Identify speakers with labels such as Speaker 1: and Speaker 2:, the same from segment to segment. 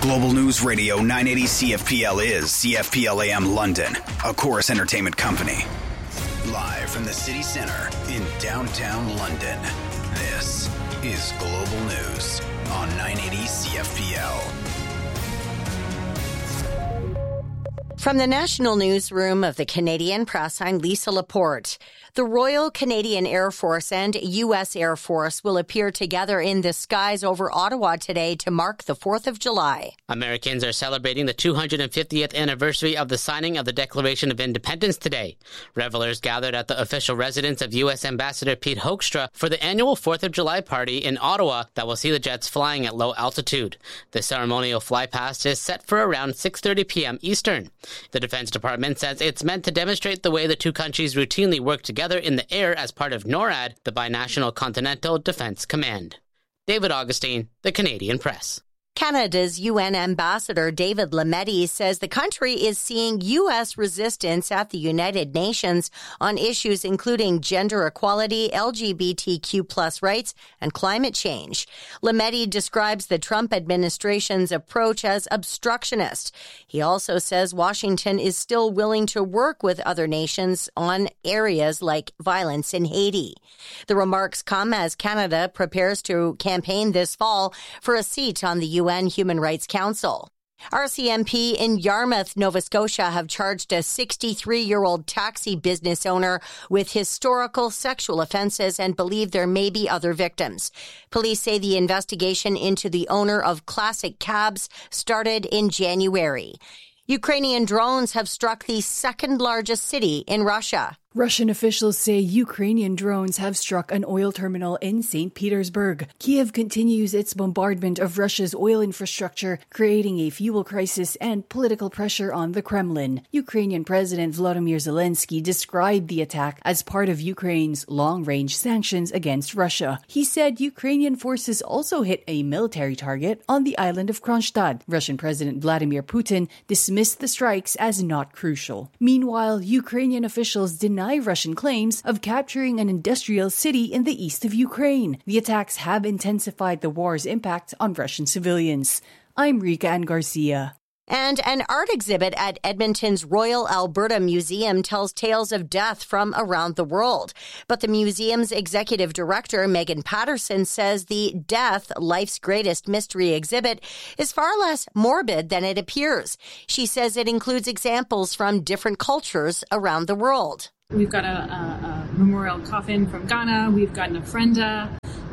Speaker 1: Global News Radio 980 CFPL is CFPL AM London, a Chorus Entertainment company. Live from the city centre in downtown London, this is Global News on 980 CFPL.
Speaker 2: From the national newsroom of the Canadian Press, I'm Lisa Laporte. The Royal Canadian Air Force and U.S. Air Force will appear together in the skies over Ottawa today to mark the 4th of July.
Speaker 3: Americans are celebrating the 250th anniversary of the signing of the Declaration of Independence today. Revelers gathered at the official residence of U.S. Ambassador Pete Hoekstra for the annual 4th of July party in Ottawa that will see the jets flying at low altitude. The ceremonial flypast is set for around 6:30 p.m. Eastern. The Defense Department says it's meant to demonstrate the way the two countries routinely work together in the air as part of NORAD, the Binational Continental Defense Command. David Augustine, The Canadian Press.
Speaker 2: Canada's UN Ambassador David Lametti says the country is seeing U.S. resistance at the United Nations on issues including gender equality, LGBTQ+ rights, and climate change. Lametti describes the Trump administration's approach as obstructionist. He also says Washington is still willing to work with other nations on areas like violence in Haiti. The remarks come as Canada prepares to campaign this fall for a seat on the UN Human Rights Council. RCMP in Yarmouth, Nova Scotia have charged a 63-year-old taxi business owner with historical sexual offenses and believe there may be other victims. Police say the investigation into the owner of Classic Cabs started in January. Ukrainian drones have struck the second largest city in Russia.
Speaker 4: Russian officials say Ukrainian drones have struck an oil terminal in St. Petersburg. Kiev continues its bombardment of Russia's oil infrastructure, creating a fuel crisis and political pressure on the Kremlin. Ukrainian President Volodymyr Zelensky described the attack as part of Ukraine's long-range sanctions against Russia. He said Ukrainian forces also hit a military target on the island of Kronstadt. Russian President Vladimir Putin dismissed the strikes as not crucial. Meanwhile, Ukrainian officials deny Russian claims of capturing an industrial city in the east of Ukraine. The attacks have intensified the war's impact on Russian civilians. I'm Rika Ann Garcia.
Speaker 2: And an art exhibit at Edmonton's Royal Alberta Museum tells tales of death from around the world. But the museum's executive director, Megan Patterson, says the Death, Life's Greatest Mystery exhibit is far less morbid than it appears. She says it includes examples from different cultures around the world.
Speaker 5: We've got a memorial coffin from Ghana. We've got an ofrenda,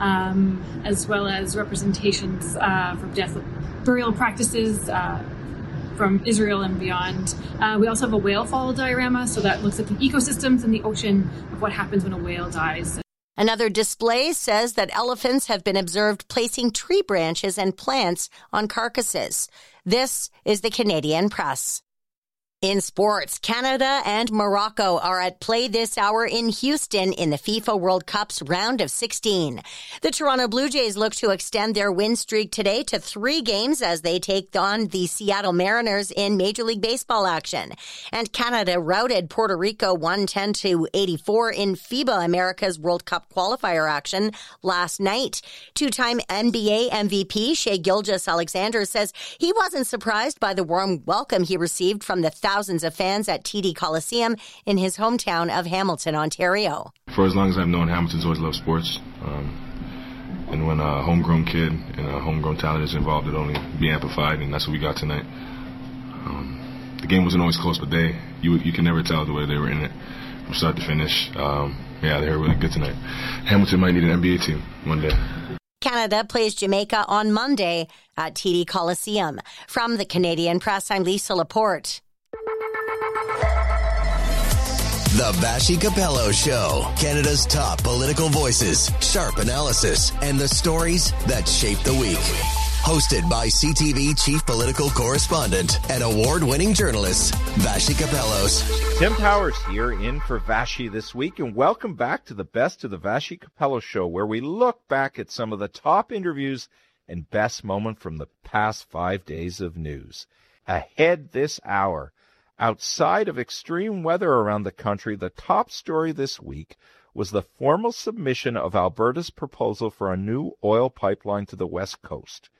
Speaker 5: as well as representations from death burial practices from Israel and beyond. We also have a whale fall diorama, so that looks at the ecosystems in the ocean of what happens when a whale dies.
Speaker 2: Another display says that elephants have been observed placing tree branches and plants on carcasses. This is the Canadian Press. In sports, Canada and Morocco are at play this hour in Houston in the FIFA World Cup's round of 16. The Toronto Blue Jays look to extend their win streak today to 3 games as they take on the Seattle Mariners in Major League Baseball action. And Canada routed Puerto Rico 110-84 in FIBA America's World Cup qualifier action last night. Two-time NBA MVP Shai Gilgeous-Alexander says he wasn't surprised by the warm welcome he received from the thousands of fans at TD Coliseum in his hometown of Hamilton, Ontario.
Speaker 6: For as long as I've known, Hamilton's always loved sports. And when a homegrown kid and a homegrown talent is involved, it'll only be amplified, and that's what we got tonight. The game wasn't always close, but you can never tell the way they were in it from start to finish. They were really good tonight. Hamilton might need an NBA team one day.
Speaker 2: Canada plays Jamaica on Monday at TD Coliseum. From the Canadian Press, I'm Lisa Laporte.
Speaker 7: The Vassy Capello Show. Canada's top political voices, sharp analysis, and the stories that shape the week. Hosted by CTV Chief Political Correspondent and award-winning journalist, Vassy Capellos.
Speaker 8: Tim Powers here in for Vassy this week, and welcome back to the Best of the Vassy Capello Show, where we look back at some of the top interviews and best moment from the past 5 days of news. Ahead this hour, outside of extreme weather around the country, the top story this week was the formal submission of Alberta's proposal for a new oil pipeline to the West Coast.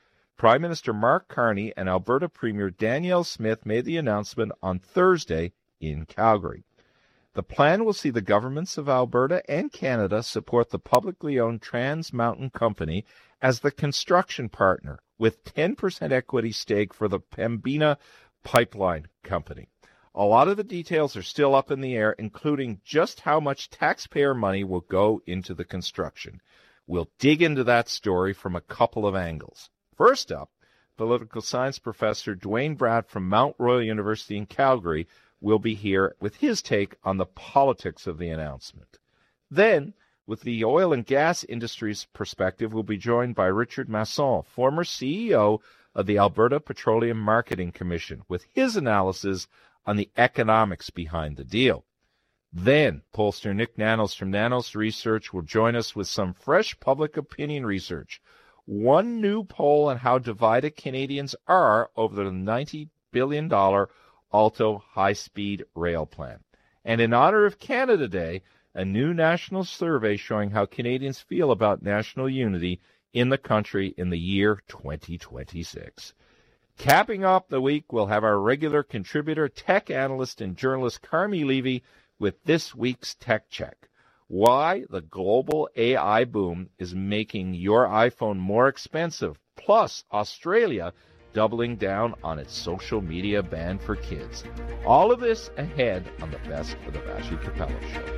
Speaker 8: Prime Minister Mark Carney and Alberta Premier Danielle Smith made the announcement on Thursday in Calgary. The plan will see the governments of Alberta and Canada support the publicly owned Trans Mountain Company as the construction partner, with 10% equity stake for the Pembina Pipeline Company. A lot of the details are still up in the air, including just how much taxpayer money will go into the construction. We'll dig into that story from a couple of angles. First up, political science professor Duane Bratt from Mount Royal University in Calgary will be here with his take on the politics of the announcement. Then, with the oil and gas industry's perspective, we'll be joined by Richard Masson, former CEO of the Alberta Petroleum Marketing Commission, with his analysis on the economics behind the deal. Then, pollster Nick Nanos from Nanos Research will join us with some fresh public opinion research. One new poll on how divided Canadians are over the $90 billion Alto high-speed rail plan. And in honor of Canada Day, a new national survey showing how Canadians feel about national unity in the country in the year 2026. Capping off the week, we'll have our regular contributor, tech analyst, and journalist Carmi Levy with this week's Tech Check. Why the global AI boom is making your iPhone more expensive, plus Australia doubling down on its social media ban for kids. All of this ahead on the Best of the Vassy Capello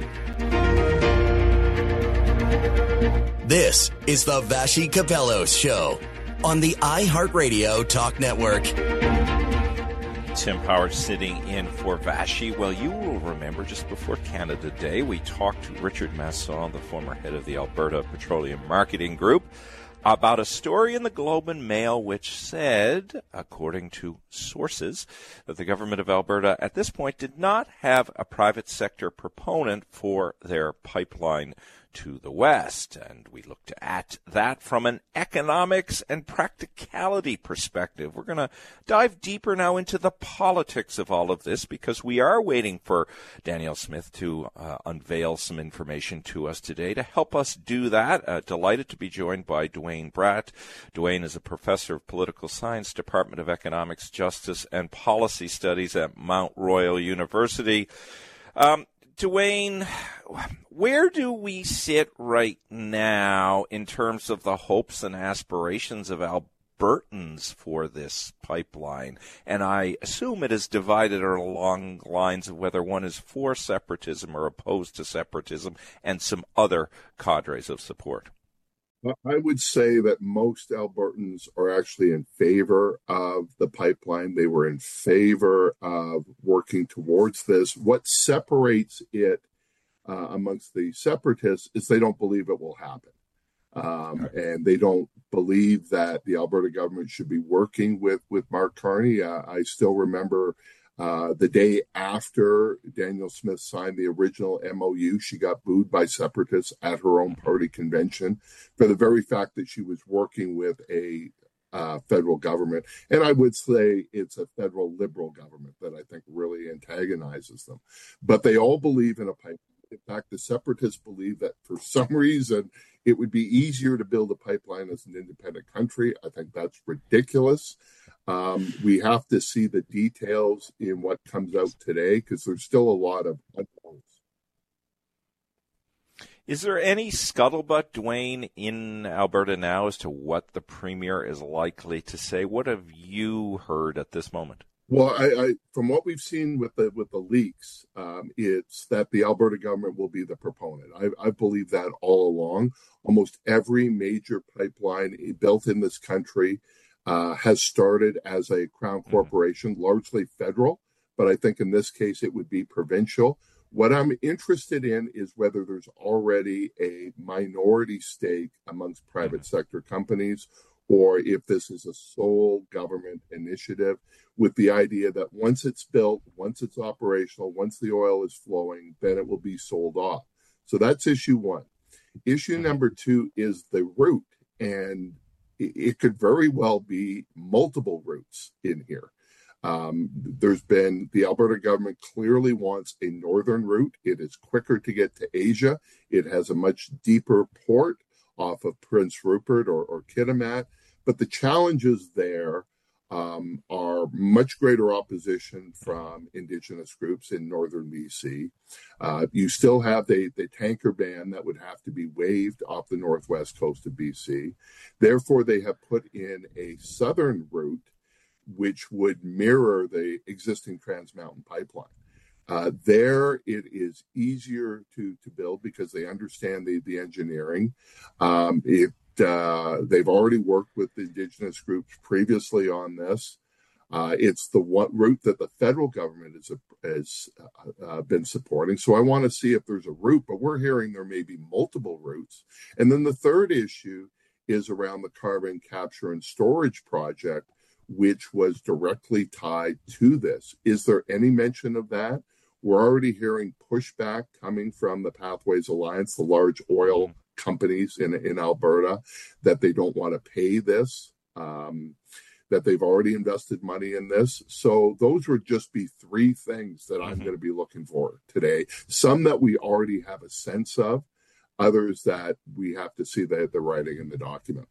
Speaker 7: Show. This is the Vassy Capello Show on the iHeartRadio Talk Network.
Speaker 8: Tim Howard sitting in for Vassy. Well, you will remember just before Canada Day, we talked to Richard Masson, the former head of the Alberta Petroleum Marketing Group, about a story in the Globe and Mail which said, according to sources, that the government of Alberta at this point did not have a private sector proponent for their pipeline to the west. And we looked at that from an economics and practicality perspective. We're going to dive deeper now into the politics of all of this, because we are waiting for Danielle Smith to unveil some information to us today. To help us do that, delighted to be joined by Duane Bratt. Duane is a professor of political science, Department of Economics, Justice, and Policy Studies at Mount Royal University. Duane, where do we sit right now in terms of the hopes and aspirations of Albertans for this pipeline? And I assume it is divided along lines of whether one is for separatism or opposed to separatism and some other cadres of support.
Speaker 9: I would say that most Albertans are actually in favor of the pipeline. They were in favor of working towards this. What separates it amongst the separatists is they don't believe it will happen. And they don't believe that the Alberta government should be working with Mark Carney. I still remember the day after Danielle Smith signed the original MOU, she got booed by separatists at her own party convention for the very fact that she was working with a federal government. And I would say it's a federal liberal government that I think really antagonizes them. But they all believe in a pipeline. In fact, the separatists believe that for some reason it would be easier to build a pipeline as an independent country. I think that's ridiculous. We have to see the details in what comes out today, because there's still a lot of unknowns.
Speaker 8: Is there any scuttlebutt, Duane, in Alberta now as to what the Premier is likely to say? What have you heard at this moment?
Speaker 9: Well, I from what we've seen with the leaks, it's that the Alberta government will be the proponent. I believe that all along. Almost every major pipeline built in this country has started as a Crown corporation, largely federal, but I think in this case it would be provincial. What I'm interested in is whether there's already a minority stake amongst private sector companies, or if this is a sole government initiative with the idea that once it's built, once it's operational, once the oil is flowing, then it will be sold off. So that's issue one. Issue number two is the route, and it could very well be multiple routes in here. There's been, the Alberta government clearly wants a northern route. It is quicker to get to Asia. It has a much deeper port off of Prince Rupert or Kitimat. But the challenges there are much greater opposition from Indigenous groups in northern BC. You still have the tanker ban that would have to be waived off the northwest coast of BC. Therefore, they have put in a southern route which would mirror the existing Trans Mountain pipeline. There, it is easier to build because they understand the engineering. They've already worked with the Indigenous groups previously on this. It's the one route that the federal government has been supporting. So I want to see if there's a route, but we're hearing there may be multiple routes. And then the third issue is around the carbon capture and storage project, which was directly tied to this. Is there any mention of that? We're already hearing pushback coming from the Pathways Alliance, the large oil companies in Alberta, that they don't want to pay this, that they've already invested money in this. So those would just be three things that I'm going to be looking for today. Some that we already have a sense of, others that we have to see the writing in the document.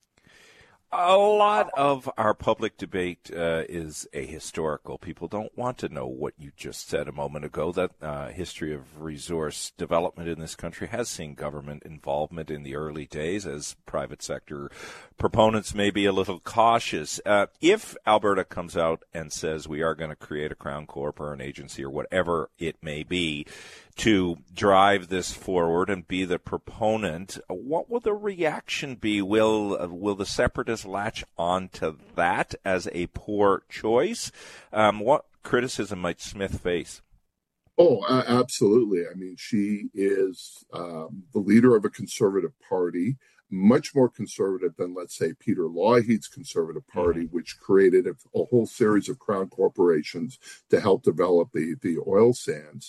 Speaker 8: A lot of our public debate is ahistorical. People don't want to know what you just said a moment ago, that history of resource development in this country has seen government involvement in the early days, as private sector proponents may be a little cautious. If Alberta comes out and says we are going to create a Crown Corp or an agency or whatever it may be to drive this forward and be the proponent, what will the reaction be? Will the separatists latch on to that as a poor choice? What criticism might Smith face?
Speaker 9: Oh, absolutely. I mean, she is the leader of a conservative party, much more conservative than, let's say, Peter Lougheed's Conservative Party, which created a whole series of crown corporations to help develop the oil sands.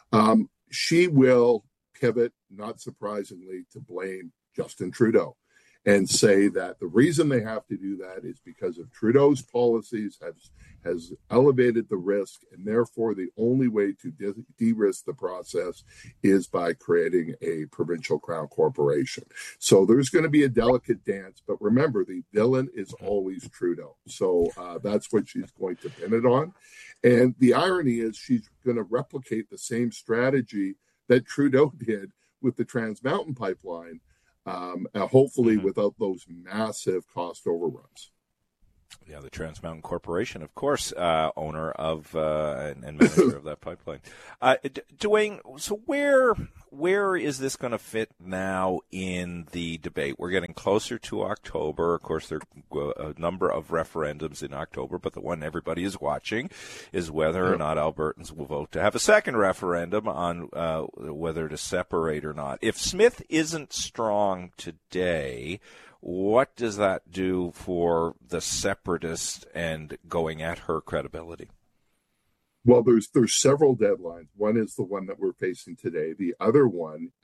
Speaker 9: She will pivot, not surprisingly, to blame Justin Trudeau and say that the reason they have to do that is because of Trudeau's policies has elevated the risk, and therefore the only way to de-risk the process is by creating a provincial crown corporation. So there's going to be a delicate dance, but remember, the villain is always Trudeau. So that's what she's going to pin it on. And the irony is she's going to replicate the same strategy that Trudeau did with the Trans Mountain pipeline, hopefully without those massive cost overruns.
Speaker 8: Yeah, the Trans Mountain Corporation, of course, owner of and manager of that pipeline. Dwayne, so where is this going to fit now in the debate? We're getting closer to October. Of course, there are a number of referendums in October, but the one everybody is watching is whether or not Albertans will vote to have a second referendum on whether to separate or not. If Smith isn't strong today, what does that do for the separatist and going at her credibility?
Speaker 9: Well, there's several deadlines. One is the one that we're facing today. The other one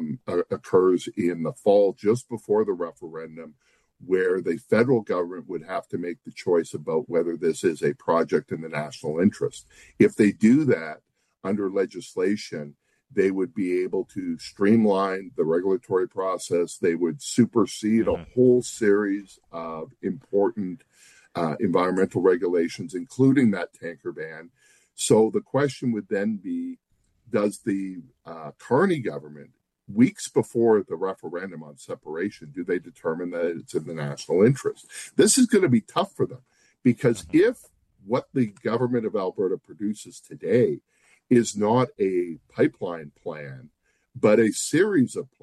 Speaker 9: occurs in the fall, just before the referendum, where the federal government would have to make the choice about whether this is a project in the national interest. If they do that under legislation, they would be able to streamline the regulatory process. They would supersede a whole series of important environmental regulations, including that tanker ban. So the question would then be, does the Carney government, weeks before the referendum on separation, do they determine that it's in the national interest? This is going to be tough for them, because if what the government of Alberta produces today is not a pipeline plan, but a series of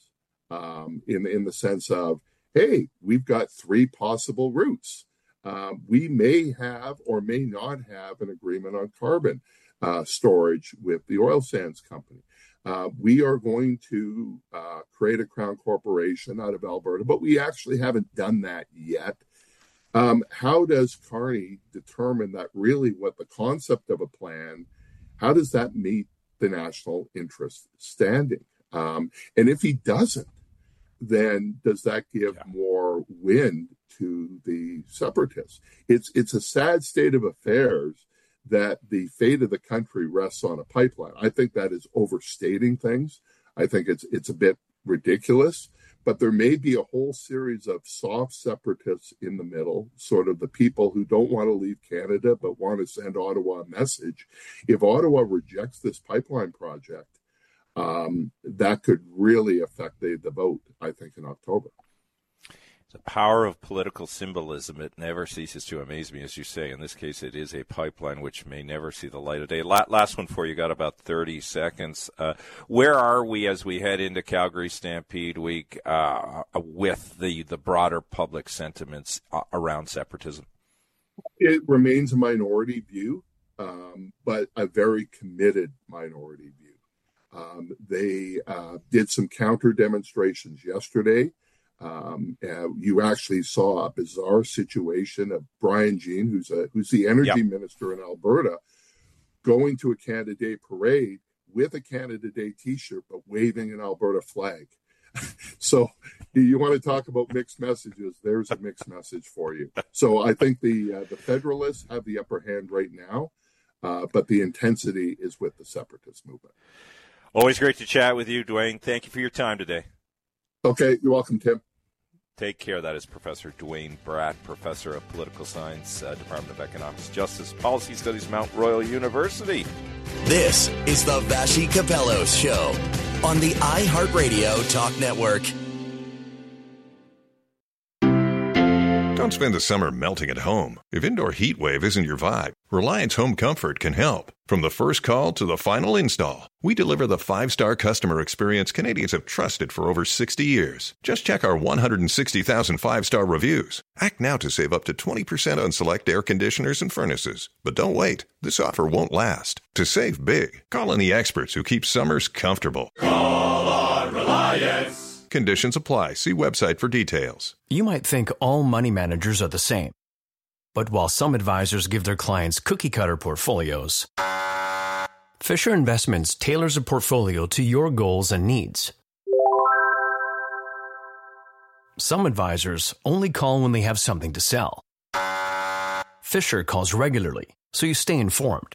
Speaker 9: plans, in the sense of, hey, we've got three possible routes. We may have or may not have an agreement on carbon storage with the oil sands company. We are going to create a crown corporation out of Alberta, but we actually haven't done that yet. How does Carney determine that really what the concept of a plan, how does that meet the national interest standing? And if he doesn't, then does that give more wind to the separatists? It's a sad state of affairs that the fate of the country rests on a pipeline. I think that is overstating things. I think it's a bit ridiculous. But there may be a whole series of soft separatists in the middle, sort of the people who don't want to leave Canada but want to send Ottawa a message. If Ottawa rejects this pipeline project, that could really affect the vote, I think, in October.
Speaker 8: The power of political symbolism, it never ceases to amaze me, as you say. In this case, it is a pipeline which may never see the light of day. Last one for you, got about 30 seconds. Where are we as we head into Calgary Stampede Week with the broader public sentiments around separatism?
Speaker 9: It remains a minority view, but a very committed minority view. They did some counter demonstrations yesterday. You actually saw a bizarre situation of Brian Jean, who's the energy minister in Alberta, going to a Canada Day parade with a Canada Day T-shirt, but waving an Alberta flag. So you want to talk about mixed messages, there's a mixed message for you. So I think the Federalists have the upper hand right now, but the intensity is with the separatist movement.
Speaker 8: Always great to chat with you, Dwayne. Thank you for your time today.
Speaker 9: Okay, you're welcome, Tim.
Speaker 8: Take care. That is Professor Dwayne Bratt, Professor of Political Science, Department of Economics, Justice, Policy Studies, Mount Royal University.
Speaker 7: This is the Vassy Capello Show on the iHeartRadio Talk Network.
Speaker 10: Don't spend the summer melting at home. If indoor heat wave isn't your vibe, Reliance Home Comfort can help. From the first call to the final install, we deliver the 5-star customer experience Canadians have trusted for over 60 years. Just check our 160,000 5-star reviews. Act now to save up to 20% on select air conditioners and furnaces. But don't wait. This offer won't last. To save big, call on the experts who keep summers comfortable.
Speaker 11: Call on Reliance.
Speaker 10: Conditions apply. See website for details.
Speaker 12: You might think all money managers are the same. But while some advisors give their clients cookie-cutter portfolios, Fisher Investments tailors a portfolio to your goals and needs. Some advisors only call when they have something to sell. Fisher calls regularly, so you stay informed.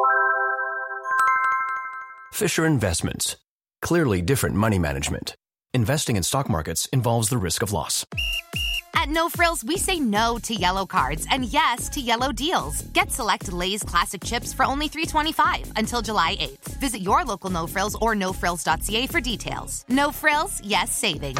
Speaker 12: Fisher Investments. Clearly different money management. Investing in stock markets involves the risk of loss.
Speaker 13: At No Frills, we say no to yellow cards and yes to yellow deals. Get select Lay's classic chips for only $3.25 until July 8th. Visit your local No Frills or nofrills.ca for details. No Frills, yes savings.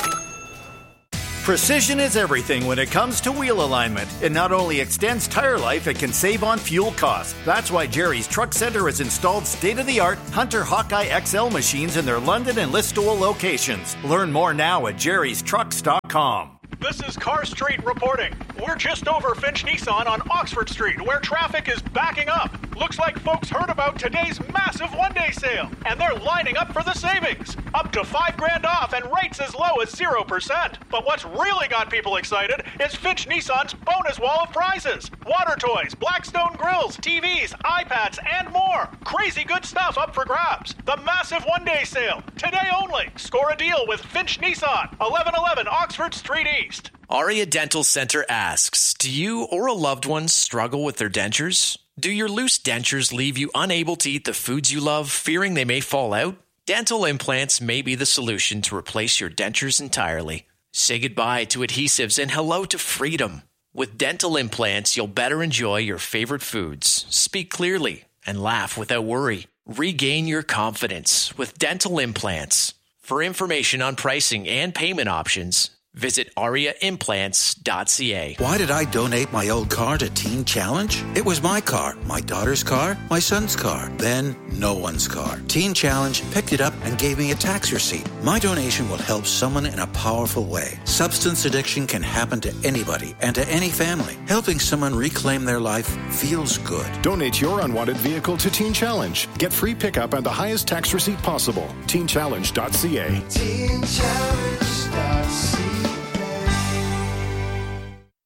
Speaker 14: Precision is everything when it comes to wheel alignment. It not only extends tire life, it can save on fuel costs. That's why Jerry's Truck Center has installed state-of-the-art Hunter Hawkeye XL machines in their London and Listowel locations. Learn more now at jerrystrucks.com.
Speaker 15: This is Car Street reporting. We're just over Finch Nissan on Oxford Street, where traffic is backing up. Looks like folks heard about today's massive one-day sale, and they're lining up for the savings. Up to $5,000 off and rates as low as 0%. But what's really got people excited is Finch Nissan's bonus wall of prizes. Water toys, Blackstone grills, TVs, iPads, and more. Crazy good stuff up for grabs. The massive one-day sale. Today only. Score a deal with Finch Nissan, 1111 Oxford Street East.
Speaker 16: Aria Dental Center asks, do you or a loved one struggle with their dentures? Do your loose dentures leave you unable to eat the foods you love, fearing they may fall out? Dental implants may be the solution to replace your dentures entirely. Say goodbye to adhesives and hello to freedom. With dental implants, you'll better enjoy your favorite foods, speak clearly, and laugh without worry. Regain your confidence with dental implants. For information on pricing and payment options, visit ariaimplants.ca.
Speaker 17: Why did I donate my old car to Teen Challenge? It was my car, my daughter's car, my son's car, then no one's car. Teen Challenge picked it up and gave me a tax receipt. My donation will help someone in a powerful way. Substance addiction can happen to anybody and to any family. Helping someone reclaim their life feels good.
Speaker 18: Donate your unwanted vehicle to Teen Challenge. Get free pickup and the highest tax receipt possible. TeenChallenge.ca.
Speaker 7: Go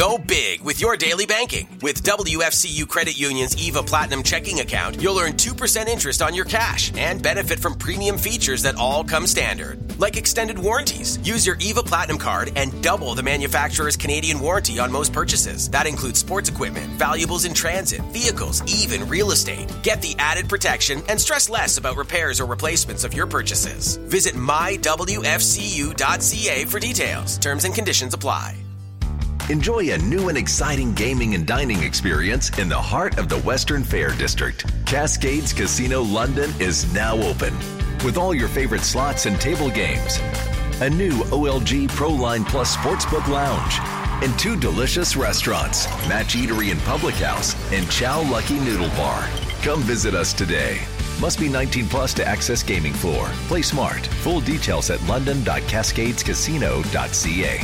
Speaker 19: Go big with your daily banking. With WFCU Credit Union's EVA Platinum checking account, you'll earn 2% interest on your cash and benefit from premium features that all come standard, like extended warranties. Use your EVA Platinum card and double the manufacturer's Canadian warranty on most purchases. That includes sports equipment, valuables in transit, vehicles, even real estate. Get the added protection and stress less about repairs or replacements of your purchases. Visit mywfcu.ca for details. Terms and conditions apply.
Speaker 20: Enjoy a new and exciting gaming and dining experience in the heart of the Western Fair District. Cascades Casino London is now open with all your favorite slots and table games, a new OLG Pro Line Plus Sportsbook Lounge, and 2 delicious restaurants, Match Eatery and Public House, and Chow Lucky Noodle Bar. Come visit us today. Must be 18 plus to access gaming floor. Play smart. Full details at london.cascadescasino.ca.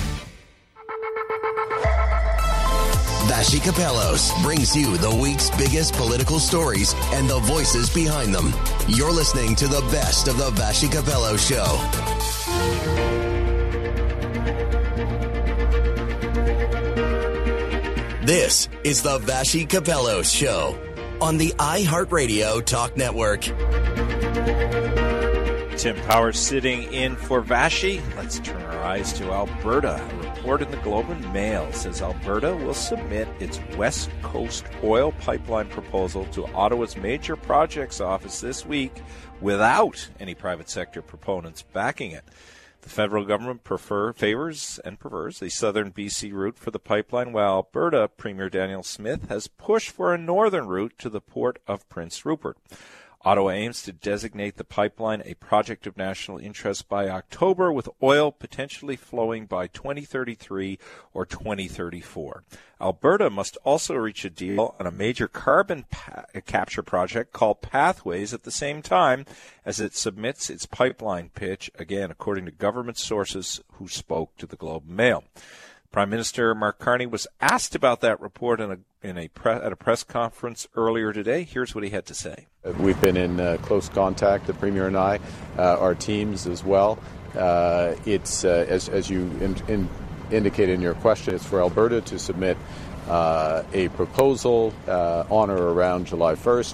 Speaker 7: Vassy Kapelos brings you the week's biggest political stories and the voices behind them. You're listening to the best of the Vassy Kapelos Show. This is the Vassy Kapelos Show on the iHeartRadio Talk Network.
Speaker 8: Tim Powers sitting in for Vassy. Let's turn our eyes to Alberta. A report in the Globe and Mail says Alberta will submit its West Coast oil pipeline proposal to Ottawa's Major Projects Office this week without any private sector proponents backing it. The federal government favors the southern BC route for the pipeline, while Alberta Premier Daniel Smith has pushed for a northern route to the port of Prince Rupert. Ottawa aims to designate the pipeline a project of national interest by October, with oil potentially flowing by 2033 or 2034. Alberta must also reach a deal on a major carbon capture project called Pathways at the same time as it submits its pipeline pitch, again, according to government sources who spoke to the Globe and Mail. Prime Minister Mark Carney was asked about that report at a press conference earlier today. Here's what he had to say.
Speaker 21: We've been in close contact, the Premier and I, our teams as well. It's as you indicated in your question, it's for Alberta to submit a proposal on or around July 1st.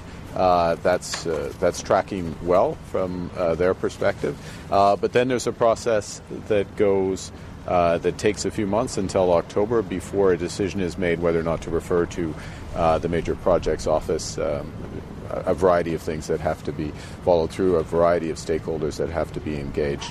Speaker 21: That's tracking well from their perspective. But then there's a process that goes that takes a few months until October before a decision is made whether or not to refer to the Major Projects Office. A variety of things that have to be followed through, a variety of stakeholders that have to be engaged.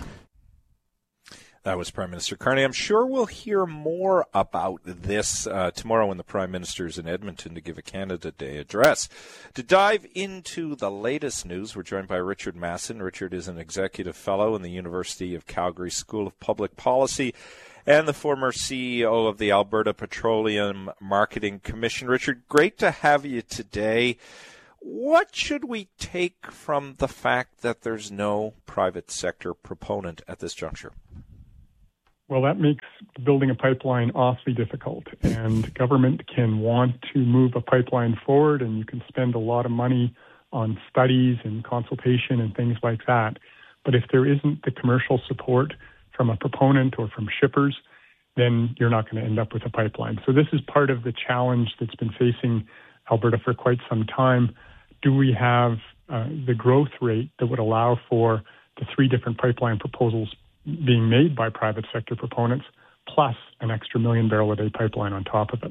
Speaker 8: That was Prime Minister Carney. I'm sure we'll hear more about this tomorrow when the Prime Minister is in Edmonton to give a Canada Day address. To dive into the latest news, we're joined by Richard Masson. Richard is an executive fellow in the University of Calgary School of Public Policy and the former CEO of the Alberta Petroleum Marketing Commission. Richard, great to have you today. What should we take from the fact that there's no private sector proponent at this juncture?
Speaker 22: Well, that makes building a pipeline awfully difficult, and government can want to move a pipeline forward, and you can spend a lot of money on studies and consultation and things like that. But if there isn't the commercial support from a proponent or from shippers, then you're not going to end up with a pipeline. So this is part of the challenge that's been facing Alberta for quite some time. Do we have the growth rate that would allow for the 3 different pipeline proposals being made by private sector proponents, plus an extra 1 million barrel a day pipeline on top of it?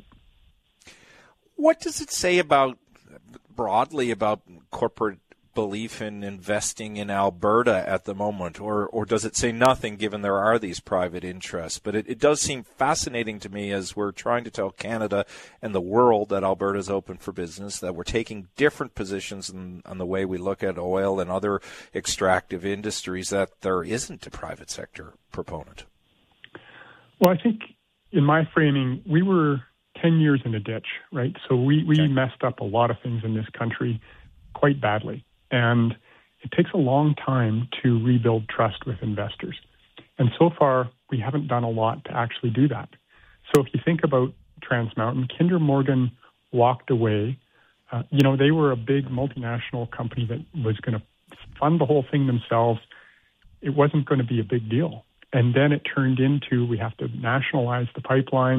Speaker 8: What does it say broadly about corporate belief in investing in Alberta at the moment, or does it say nothing given there are these private interests? But it does seem fascinating to me as we're trying to tell Canada and the world that Alberta is open for business, that we're taking different positions on the way we look at oil and other extractive industries, that there isn't a private sector proponent.
Speaker 22: Well, I think in my framing, we were 10 years in a ditch, right? So we messed up a lot of things in this country quite badly. And it takes a long time to rebuild trust with investors. And so far, we haven't done a lot to actually do that. So if you think about Trans Mountain, Kinder Morgan walked away. They were a big multinational company that was going to fund the whole thing themselves. It wasn't going to be a big deal. And then it turned into, we have to nationalize the pipeline.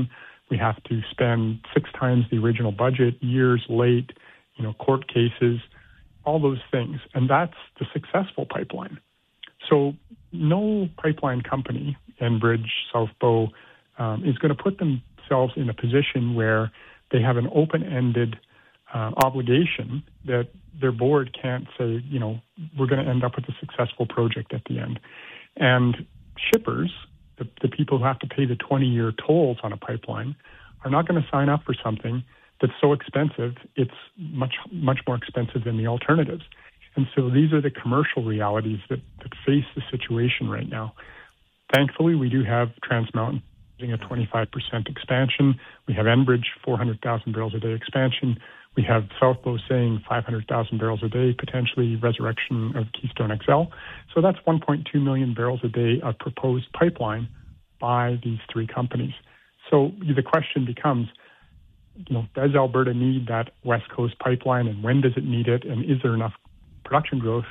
Speaker 22: We have to spend 6 times the original budget, years late, court cases, all those things. And that's the successful pipeline. So no pipeline company, Enbridge, South Bow, is going to put themselves in a position where they have an open-ended obligation that their board can't say, we're going to end up with a successful project at the end. And shippers, the people who have to pay the 20-year tolls on a pipeline, are not going to sign up for something that's so expensive, it's much, much more expensive than the alternatives. And so these are the commercial realities that face the situation right now. Thankfully, we do have Trans Mountain using a 25% expansion. We have Enbridge, 400,000 barrels a day expansion. We have South Bow saying 500,000 barrels a day, potentially resurrection of Keystone XL. So that's 1.2 million barrels a day of proposed pipeline by these 3 companies. So the question becomes, does Alberta need that West Coast pipeline, and when does it need it, and is there enough production growth?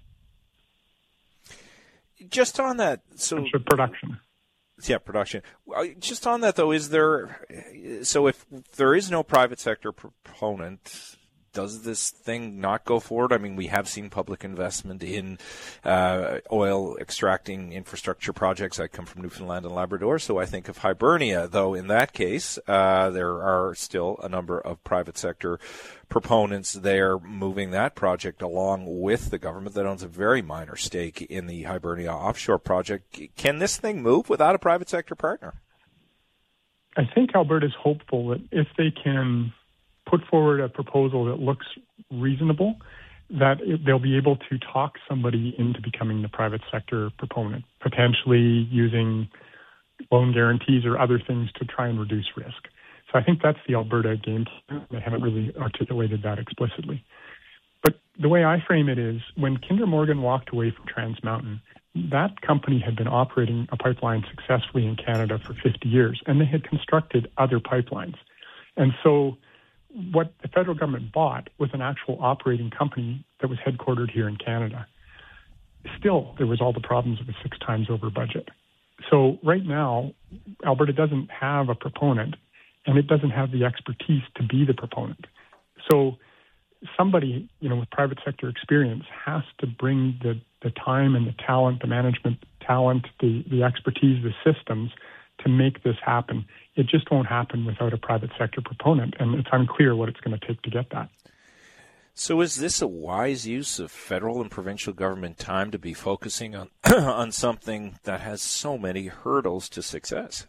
Speaker 8: Just on that,
Speaker 22: production.
Speaker 8: Yeah, production. Just on that, though, if there is no private sector proponent, does this thing not go forward? I mean, we have seen public investment in oil extracting infrastructure projects. I come from Newfoundland and Labrador, so I think of Hibernia, though in that case, there are still a number of private sector proponents there moving that project along with the government that owns a very minor stake in the Hibernia offshore project. Can this thing move without a private sector partner?
Speaker 22: I think Alberta's hopeful that if they can put forward a proposal that looks reasonable, that they'll be able to talk somebody into becoming the private sector proponent, potentially using loan guarantees or other things to try and reduce risk. So I think that's the Alberta game plan. They haven't really articulated that explicitly. But the way I frame it is, when Kinder Morgan walked away from Trans Mountain, that company had been operating a pipeline successfully in Canada for 50 years, and they had constructed other pipelines. And so what the federal government bought was an actual operating company that was headquartered here in Canada. Still, there was all the problems of a 6 times over budget. So right now, Alberta doesn't have a proponent, and it doesn't have the expertise to be the proponent. So somebody, with private sector experience has to bring the time and the talent, the management talent, the expertise, the systems to make this happen. It just won't happen without a private sector proponent, and it's unclear what it's going to take to get that.
Speaker 8: So is this a wise use of federal and provincial government time to be focusing on on something that has so many hurdles to success?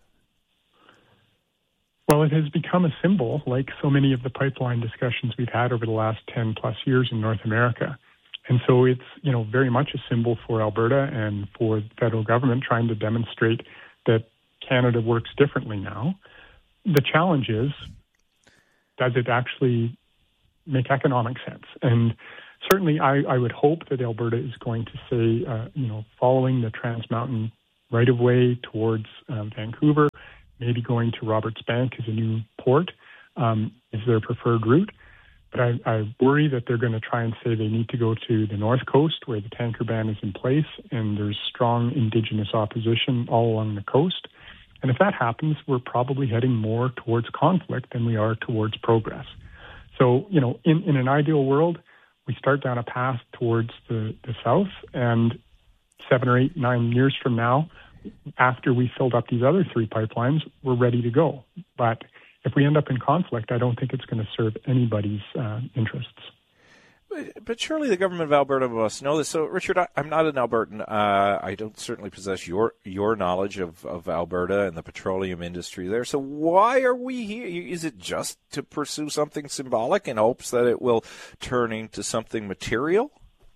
Speaker 22: Well, it has become a symbol, like so many of the pipeline discussions we've had over the last 10 plus years in North America. And so it's, very much a symbol for Alberta and for the federal government trying to demonstrate that Canada works differently now. The challenge is, does it actually make economic sense? And certainly I would hope that Alberta is going to say, following the Trans Mountain right-of-way towards Vancouver, maybe going to Roberts Bank as a new port is their preferred route. But I worry that they're going to try and say they need to go to the North Coast where the tanker ban is in place and there's strong Indigenous opposition all along the coast. And if that happens, we're probably heading more towards conflict than we are towards progress. So, in an ideal world, we start down a path towards the south, and 7 or 8, 9 years from now, after we filled up these other 3 pipelines, we're ready to go. But if we end up in conflict, I don't think it's going to serve anybody's interests.
Speaker 8: But surely the government of Alberta must know this. So, Richard, I'm not an Albertan. I don't certainly possess your knowledge of Alberta and the petroleum industry there. So why are we here? Is it just to pursue something symbolic in hopes that it will turn into something material?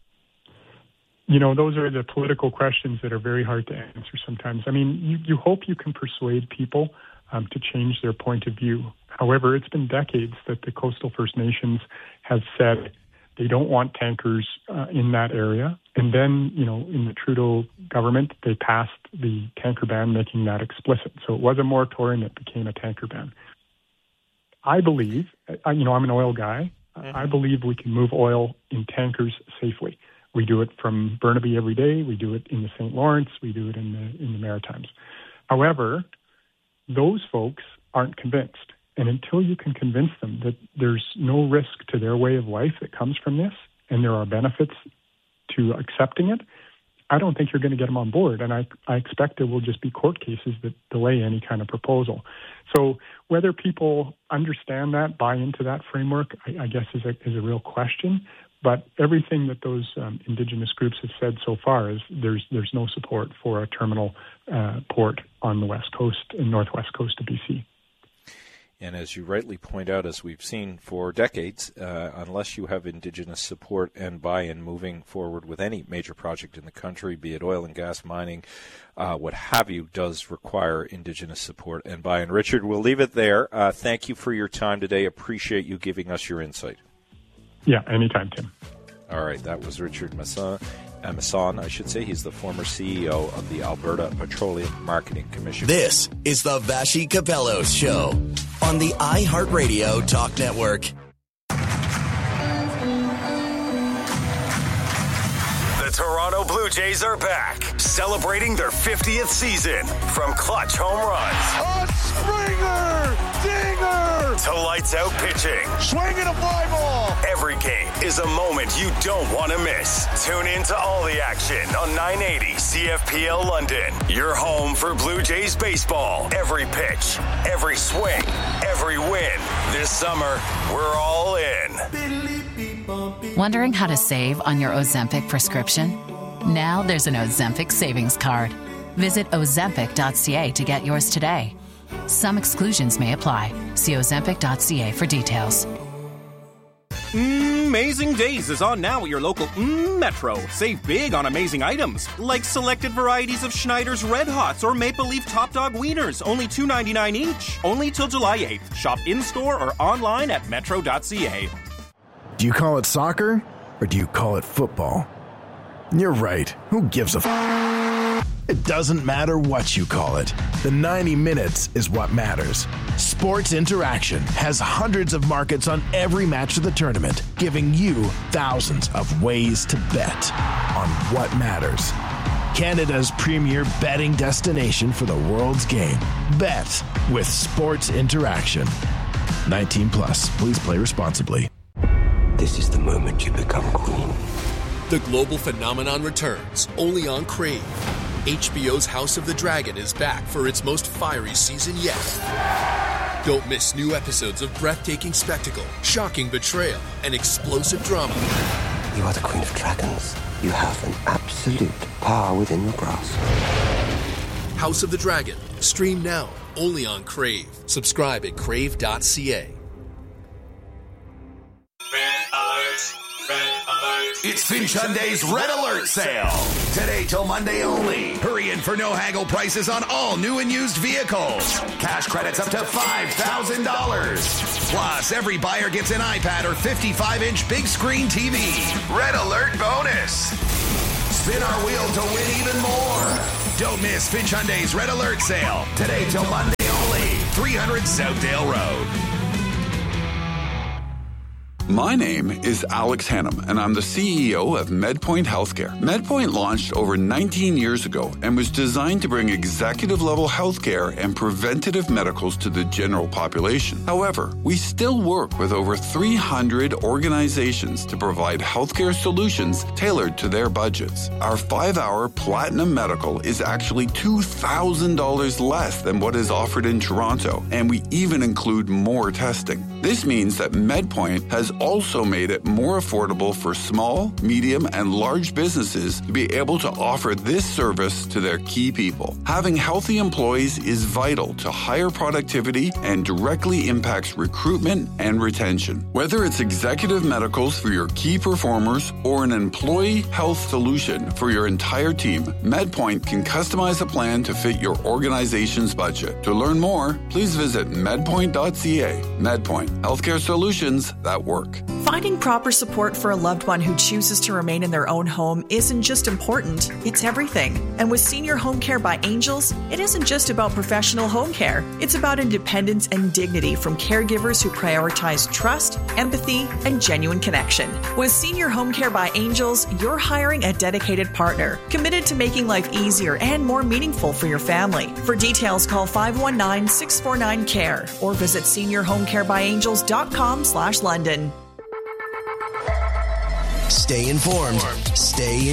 Speaker 22: Those are the political questions that are very hard to answer sometimes. I mean, you hope you can persuade people to change their point of view. However, it's been decades that the coastal First Nations have said they don't want tankers in that area. And then, in the Trudeau government, they passed the tanker ban, making that explicit. So it was a moratorium that became a tanker ban. I believe, I'm an oil guy, I believe we can move oil in tankers safely. We do it from Burnaby every day. We do it in the St. Lawrence. We do it in the Maritimes. However, those folks aren't convinced. And until you can convince them that there's no risk to their way of life that comes from this, and there are benefits to accepting it, I don't think you're going to get them on board. And I expect there will just be court cases that delay any kind of proposal. So whether people understand that, buy into that framework, I guess is a real question. But everything that those Indigenous groups have said so far is there's no support for a terminal port on the west coast and northwest coast of BC.
Speaker 8: And as you rightly point out, as we've seen for decades, unless you have Indigenous support and buy-in moving forward with any major project in the country, be it oil and gas, mining, what have you, does require Indigenous support and buy-in. Richard, we'll leave it there. Thank you for your time today. Appreciate you giving us your insight.
Speaker 22: Yeah, anytime, Tim.
Speaker 8: All right, that was Richard Masson, I should say. He's the former CEO of the Alberta Petroleum Marketing Commission.
Speaker 7: This is the Vassy Capello Show on the iHeartRadio Talk Network.
Speaker 1: The Toronto Blue Jays are back, celebrating their 50th season. From clutch home runs,
Speaker 11: a Springer dinger,
Speaker 1: to lights out pitching,
Speaker 11: swinging a fly ball.
Speaker 1: Every game is a moment you don't want to miss. Tune in to all the action on 980 CFPL London. Your home for Blue Jays baseball. Every pitch, every swing, every win. This summer, we're all in.
Speaker 3: Wondering how to save on your Ozempic prescription? Now there's an Ozempic savings card. Visit Ozempic.ca to get yours today. Some exclusions may apply. See Ozempic.ca for details.
Speaker 23: Amazing Days is on now at your local Metro. Save big on amazing items, like selected varieties of Schneider's Red Hots or Maple Leaf Top Dog Wieners, only $2.99 each. Only till July 8th. Shop in-store or online at metro.ca.
Speaker 24: Do you call it soccer or do you call it football? You're right. Who gives a It doesn't matter what you call it. The 90 minutes is what matters. Sports Interaction has hundreds of markets on every match of the tournament, giving you thousands of ways to bet on what matters. Canada's premier betting destination for the world's game. Bet with Sports Interaction. 19 plus. Please play responsibly.
Speaker 25: This is the moment you become queen.
Speaker 26: The global phenomenon returns, only on Crave. HBO's House of the Dragon is back for its most fiery season yet. Don't miss new episodes of breathtaking spectacle, shocking betrayal, and explosive drama.
Speaker 25: You are the Queen of Dragons. You have an absolute power within your grasp.
Speaker 26: House of the Dragon. Stream now, only on Crave. Subscribe at crave.ca.
Speaker 1: It's Finch Hyundai's Red Alert sale. Today till Monday only. Hurry in for no haggle prices on all new and used vehicles. Cash credits up to $5,000. Plus, every buyer gets an iPad or 55-inch big screen TV. Red Alert bonus. Spin our wheel to win even more. Don't miss Finch Hyundai's Red Alert sale. Today till Monday only. 300 Southdale Road.
Speaker 27: My name is Alex Hannum, and I'm the CEO of MedPoint Healthcare. MedPoint launched over 19 years ago and was designed to bring executive-level healthcare and preventative medicals to the general population. However, we still work with over 300 organizations to provide healthcare solutions tailored to their budgets. Our 5-hour Platinum Medical is actually $2,000 less than what is offered in Toronto, and we even include more testing. This means that MedPoint has also made it more affordable for small, medium, and large businesses to be able to offer this service to their key people. Having healthy employees is vital to higher productivity and directly impacts recruitment and retention. Whether it's executive medicals for your key performers or an employee health solution for your entire team, MedPoint can customize a plan to fit your organization's budget. To learn more, please visit medpoint.ca. MedPoint. healthcare solutions that work.
Speaker 2: Finding proper support for a loved one who chooses to remain in their own home isn't just important, it's everything. And with Senior Home Care by Angels, it isn't just about professional home care. It's about independence and dignity from caregivers who prioritize trust, empathy, and genuine connection. With Senior Home Care by Angels, you're hiring a dedicated partner, committed to making life easier and more meaningful for your family. For details, call 519-649-CARE or visit seniorhomecarebyangels.com/London.
Speaker 7: Stay informed. Stay